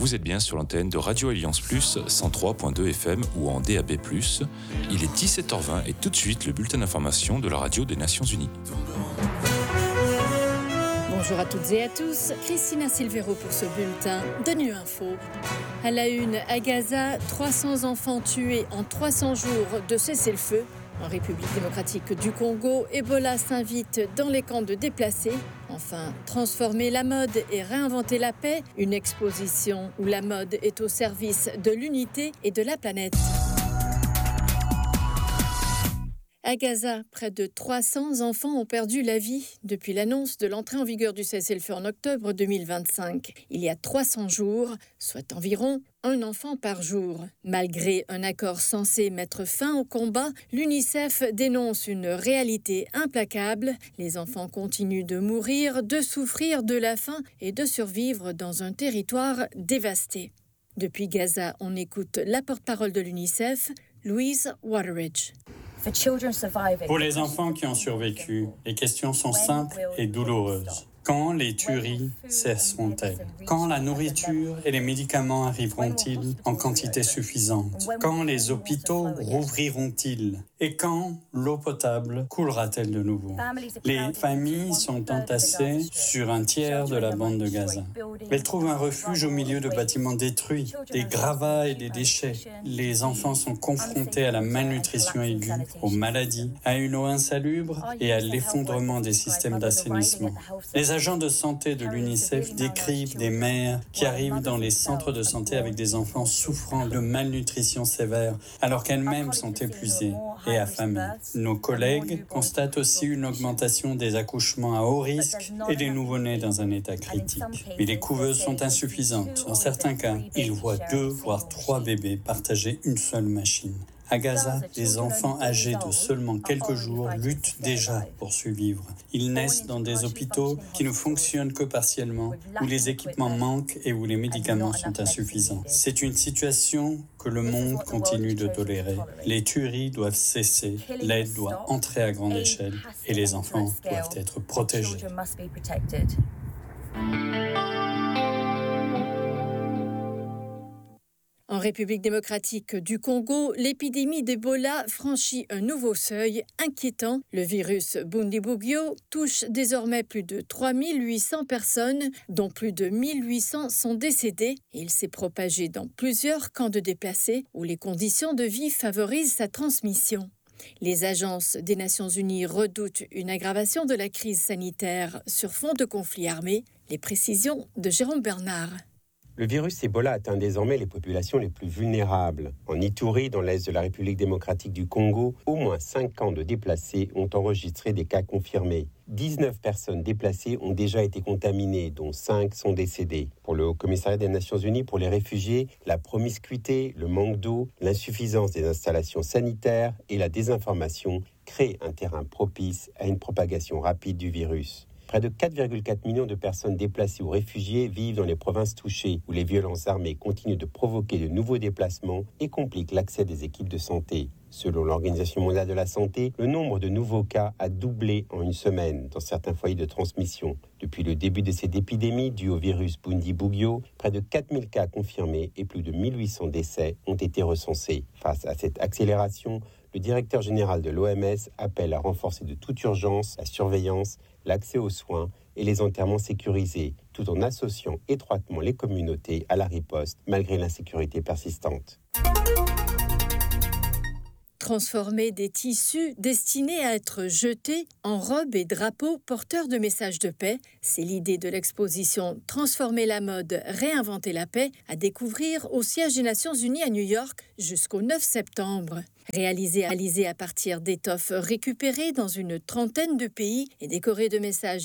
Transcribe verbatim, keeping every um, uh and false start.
Vous êtes bien sur l'antenne de Radio Alliance Plus, cent trois virgule deux F M ou en D A B plus. Il est dix-sept heures vingt et tout de suite le bulletin d'information de la radio des Nations Unies. Bonjour à toutes et à tous, Christina Silvero pour ce bulletin de Nu Info. À la une, à Gaza, trois cents enfants tués en trois cents jours de cessez-le-feu. En République démocratique du Congo, Ebola s'invite dans les camps de déplacés. Enfin, transformer la mode et réinventer la paix, une exposition où la mode est au service de l'unité et de la planète. À Gaza, près de trois cents enfants ont perdu la vie depuis l'annonce de l'entrée en vigueur du cessez-le-feu en octobre deux mille vingt-cinq. Il y a trois cents jours, soit environ un enfant par jour. Malgré un accord censé mettre fin au combat, l'UNICEF dénonce une réalité implacable. Les enfants continuent de mourir, de souffrir de la faim et de survivre dans un territoire dévasté. Depuis Gaza, on écoute la porte-parole de l'UNICEF, Louise Wateridge. Pour les enfants qui ont survécu, les questions sont simples et douloureuses. Quand les tueries cesseront-elles? Quand la nourriture et les médicaments arriveront-ils en quantité suffisante? Quand les hôpitaux rouvriront-ils? Et quand l'eau potable coulera-t-elle de nouveau? Les familles sont entassées sur un tiers de la bande de Gaza. Elles trouvent un refuge au milieu de bâtiments détruits, des gravats et des déchets. Les enfants sont confrontés à la malnutrition aiguë, aux maladies, à une eau insalubre et à l'effondrement des systèmes d'assainissement. Les agents de santé de l'UNICEF décrivent des mères qui arrivent dans les centres de santé avec des enfants souffrant de malnutrition sévère alors qu'elles-mêmes sont épuisées et affamées. Nos collègues constatent aussi une augmentation des accouchements à haut risque et des nouveau-nés dans un état critique. Mais les couveuses sont insuffisantes. En certains cas, ils voient deux voire trois bébés partager une seule machine. À Gaza, les enfants âgés de seulement quelques jours luttent déjà pour survivre. Ils naissent dans des hôpitaux qui ne fonctionnent que partiellement, où les équipements manquent et où les médicaments sont insuffisants. C'est une situation que le monde continue de tolérer. Les tueries doivent cesser, l'aide doit entrer à grande échelle et les enfants doivent être protégés. En République démocratique du Congo, l'épidémie d'Ebola franchit un nouveau seuil inquiétant. Le virus Bundibugyo touche désormais plus de trois mille huit cents personnes, dont plus de mille huit cents sont décédées. Il s'est propagé dans plusieurs camps de déplacés où les conditions de vie favorisent sa transmission. Les agences des Nations Unies redoutent une aggravation de la crise sanitaire sur fond de conflit armé. Les précisions de Jérôme Bernard. Le virus Ebola atteint désormais les populations les plus vulnérables. En Ituri, dans l'est de la République démocratique du Congo, au moins cinq camps de déplacés ont enregistré des cas confirmés. dix-neuf personnes déplacées ont déjà été contaminées, dont cinq sont décédées. Pour le Haut-Commissariat des Nations Unies pour les réfugiés, la promiscuité, le manque d'eau, l'insuffisance des installations sanitaires et la désinformation créent un terrain propice à une propagation rapide du virus. Près de quatre virgule quatre millions de personnes déplacées ou réfugiées vivent dans les provinces touchées, où les violences armées continuent de provoquer de nouveaux déplacements et compliquent l'accès des équipes de santé. Selon l'Organisation mondiale de la santé, le nombre de nouveaux cas a doublé en une semaine dans certains foyers de transmission. Depuis le début de cette épidémie due au virus Bundibugyo, près de quatre mille cas confirmés et plus de mille huit cents décès ont été recensés. Face à cette accélération, le directeur général de l'O M S appelle à renforcer de toute urgence la surveillance, l'accès aux soins et les enterrements sécurisés, tout en associant étroitement les communautés à la riposte malgré l'insécurité persistante. Transformer des tissus destinés à être jetés en robes et drapeaux porteurs de messages de paix, c'est l'idée de l'exposition Transformer la mode, réinventer la paix, à découvrir au siège des Nations Unies à New York jusqu'au neuf septembre. Réalisée, réalisée à partir d'étoffes récupérées dans une trentaine de pays et décorée de messages